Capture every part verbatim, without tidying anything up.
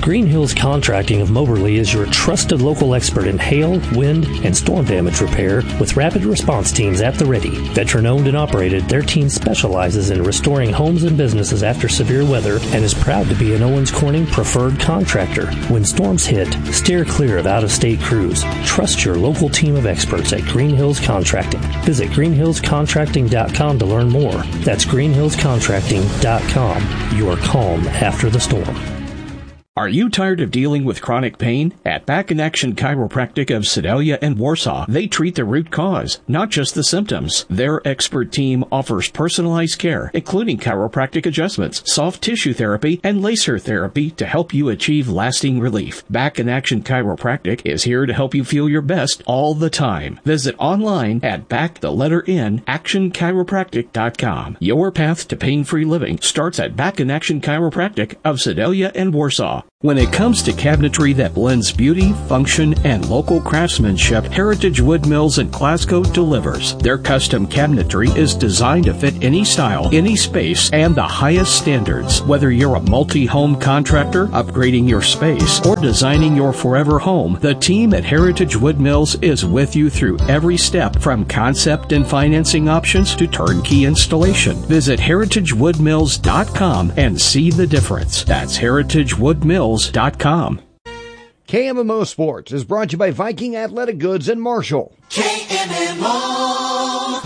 Green Hills Contracting of Moberly is your trusted local expert in hail, wind, and storm damage repair with rapid response teams at the ready. Veteran-owned and operated, their team specializes in restoring homes and businesses after severe weather and is proud to be an Owens Corning preferred contractor. When storms hit, steer clear of out-of-state crews. Trust your local team of experts at Green Hills Contracting. Visit green hills contracting dot com to learn more. That's green hills contracting dot com. Your calm after the storm. Are you tired of dealing with chronic pain? At Back in Action Chiropractic of Sedalia and Warsaw, they treat the root cause, not just the symptoms. Their expert team offers personalized care, including chiropractic adjustments, soft tissue therapy, and laser therapy to help you achieve lasting relief. Back in Action Chiropractic is here to help you feel your best all the time. Visit online at back the letter N action chiropractic dot com. Your path to pain-free living starts at Back in Action Chiropractic of Sedalia and Warsaw. When it comes to cabinetry that blends beauty, function, and local craftsmanship, Heritage Wood Mills in Glasgow delivers. Their custom cabinetry is designed to fit any style, any space, and the highest standards. Whether you're a multi-home contractor, upgrading your space, or designing your forever home, the team at Heritage Wood Mills is with you through every step, from concept and financing options to turnkey installation. Visit heritage wood mills dot com and see the difference. That's heritage wood mills dot com. K M M O Sports is brought to you by Viking Athletic Goods in Marshall. K M M O.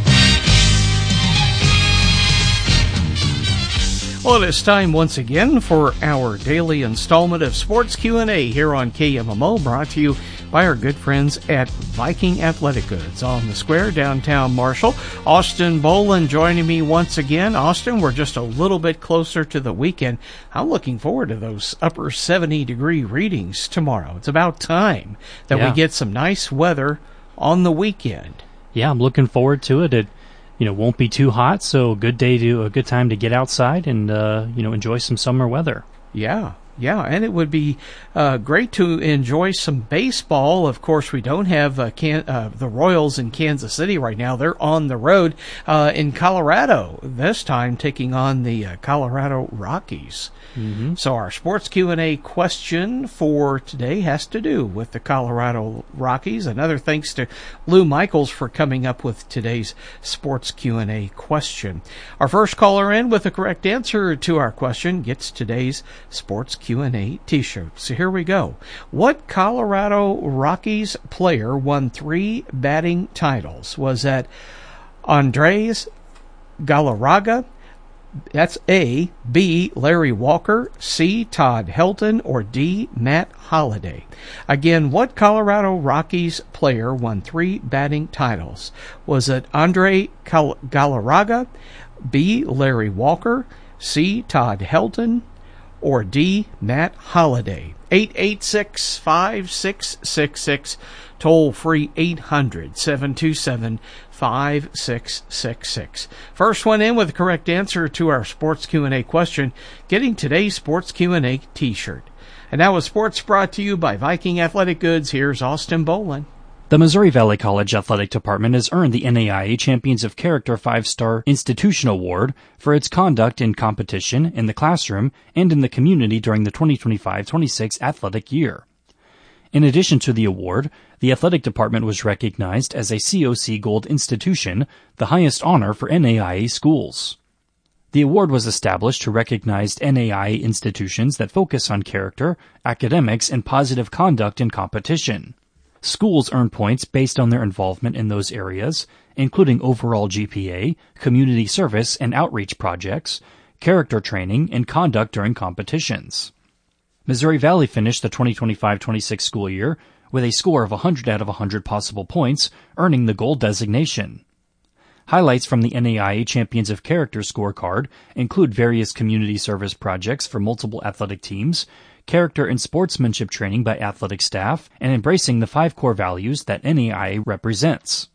Well, it is time once again for our daily installment of Sports Q and A here on K M M O, brought to you by our good friends at Viking Athletic Goods on the Square, downtown Marshall. Austin Boland joining me once again. Austin, we're just a little bit closer to the weekend. I'm looking forward to those upper seventy degree readings tomorrow. It's about time that yeah. we get some nice weather on the weekend. Yeah, I'm looking forward to it. It, you know, won't be too hot, so a good day to a good time to get outside and uh, you know, enjoy some summer weather. Yeah. Yeah, and it would be uh, great to enjoy some baseball. Of course, we don't have uh, can- uh, the Royals in Kansas City right now. They're on the road uh, in Colorado, this time taking on the uh, Colorado Rockies. Mm-hmm. So our Sports Q and A question for today has to do with the Colorado Rockies. Another thanks to Lou Michaels for coming up with today's Sports Q and A question. Our first caller in with the correct answer to our question gets today's Sports Q and A t-shirt. So here we go. What Colorado Rockies player won three batting titles? Was that Andres Galarraga? That's A. B. Larry Walker, C. Todd Helton, or D. Matt Holliday. Again, what Colorado Rockies player won three batting titles? Was it Andre Gal- Galarraga, B. Larry Walker, C. Todd Helton, or D. Matt Holliday? eight eight six, five six six six, toll free eight hundred, seven two seven, five six six six. First one in with the correct answer to our Sports Q and A question, getting today's Sports Q and A t-shirt. And now with sports brought to you by Viking Athletic Goods, here's Austin Boland. The Missouri Valley College Athletic Department has earned the N A I A Champions of Character five-star Institution Award for its conduct in competition, in the classroom, and in the community during the twenty twenty-five twenty-six athletic year. In addition to the award, the athletic department was recognized as a C O C Gold institution, the highest honor for N A I A schools. The award was established to recognize N A I A institutions that focus on character, academics, and positive conduct in competition. Schools earn points based on their involvement in those areas, including overall G P A, community service and outreach projects, character training, and conduct during competitions. Missouri Valley finished the twenty twenty-five twenty-six school year with a score of one hundred out of one hundred possible points, earning the gold designation. Highlights from the N A I A Champions of Character scorecard include various community service projects for multiple athletic teams, character and sportsmanship training by athletic staff, and embracing the five core values that N A I A represents.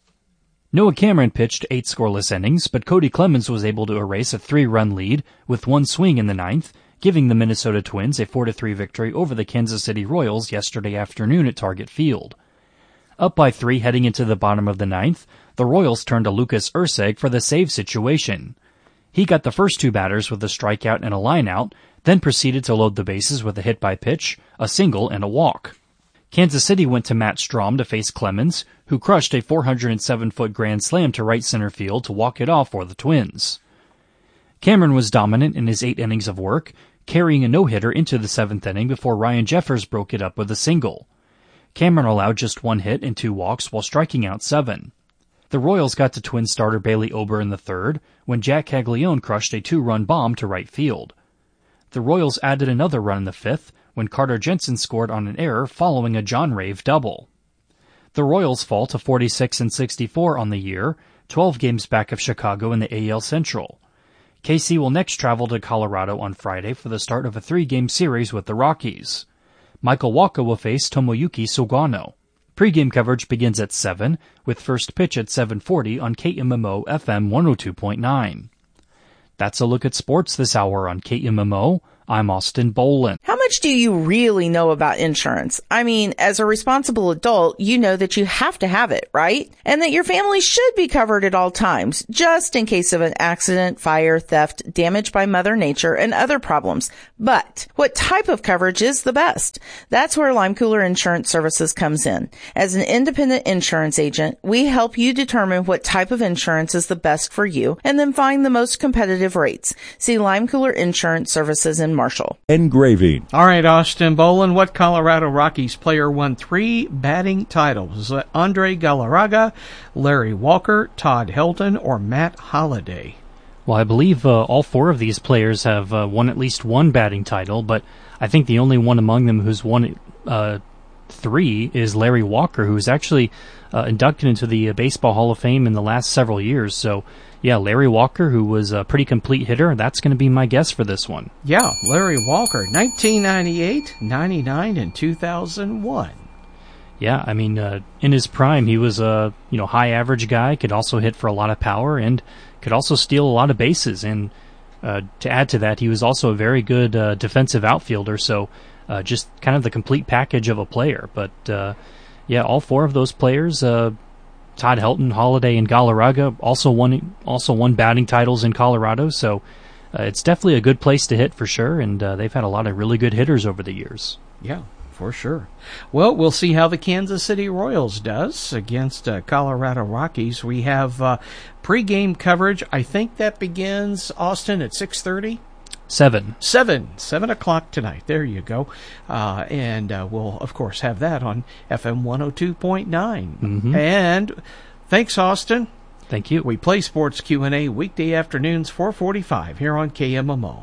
Noah Cameron pitched eight scoreless innings, but Cody Clemens was able to erase a three-run lead with one swing in the ninth, giving the Minnesota Twins a four to three victory over the Kansas City Royals yesterday afternoon at Target Field. Up by three heading into the bottom of the ninth, the Royals turned to Lucas Erceg for the save situation. He got the first two batters with a strikeout and a lineout, then proceeded to load the bases with a hit by pitch, a single, and a walk. Kansas City went to Matt Strahm to face Clemens, who crushed a four hundred seven foot grand slam to right center field to walk it off for the Twins. Cameron was dominant in his eight innings of work, carrying a no-hitter into the seventh inning before Ryan Jeffers broke it up with a single. Cameron allowed just one hit and two walks while striking out seven. The Royals got to Twins starter Bailey Ober in the third when Jack Caglione crushed a two-run bomb to right field. The Royals added another run in the fifth when Carter Jensen scored on an error following a John Rave double. The Royals fall to forty-six and sixty-four on the year, twelve games back of Chicago in the A L Central. K C will next travel to Colorado on Friday for the start of a three-game series with the Rockies. Michael Wacha will face Tomoyuki Sugano. Pre-game coverage begins at seven, with first pitch at seven forty on K M M O F M one oh two point nine. That's a look at sports this hour on K M M O. I'm Austin Bolin. How much do you really know about insurance? I mean, as a responsible adult, you know that you have to have it, right? And that your family should be covered at all times, just in case of an accident, fire, theft, damage by Mother Nature, and other problems. But what type of coverage is the best? That's where Lime Cooler Insurance Services comes in. As an independent insurance agent, we help you determine what type of insurance is the best for you and then find the most competitive rates. See Lime Cooler Insurance Services in Marshall. Engraving. All right, Austin Bolin, what Colorado Rockies player won three batting titles? Andre Galarraga, Larry Walker, Todd Helton, or Matt Holliday? Well, I believe uh, all four of these players have uh, won at least one batting title, but I think the only one among them who's won uh, three is Larry Walker, who's actually uh, inducted into the Baseball Hall of Fame in the last several years. So, yeah, Larry Walker, who was a pretty complete hitter, that's going to be my guess for this one. Yeah, Larry Walker, nineteen ninety-eight, ninety-nine, and two thousand one. Yeah, I mean, uh, in his prime, he was a you know high average guy, could also hit for a lot of power, and could also steal a lot of bases. And uh, to add to that, he was also a very good uh, defensive outfielder, so uh, just kind of the complete package of a player. But, uh, yeah, all four of those players, uh, Todd Helton, Holliday, and Galarraga, also won, also won batting titles in Colorado, so uh, it's definitely a good place to hit for sure, and uh, they've had a lot of really good hitters over the years. Yeah. For sure. Well, we'll see how the Kansas City Royals does against uh, Colorado Rockies. We have uh, pregame coverage. I think that begins, Austin, at six thirty? Seven. Seven. Seven o'clock tonight. There you go. Uh, and uh, we'll, of course, have that on F M one oh two point nine. Mm-hmm. And thanks, Austin. Thank you. We play Sports Q and A weekday afternoons, four forty-five, here on K M M O.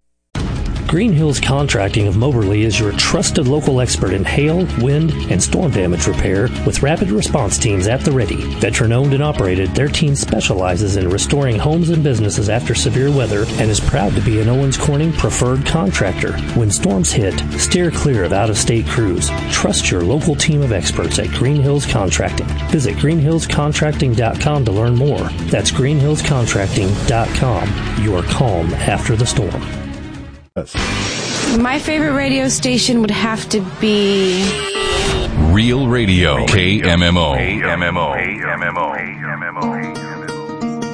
Green Hills Contracting of Moberly is your trusted local expert in hail, wind, and storm damage repair with rapid response teams at the ready. Veteran-owned and operated, their team specializes in restoring homes and businesses after severe weather and is proud to be an Owens Corning preferred contractor. When storms hit, steer clear of out-of-state crews. Trust your local team of experts at Green Hills Contracting. Visit green hills contracting dot com to learn more. That's green hills contracting dot com. Your calm after the storm. My favorite radio station would have to be Real Radio, K M M O. K M M O. K M M O. K M M O.